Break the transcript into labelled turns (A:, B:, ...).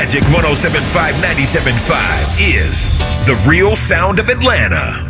A: Magic 107.5, 97.5 is the real sound of Atlanta.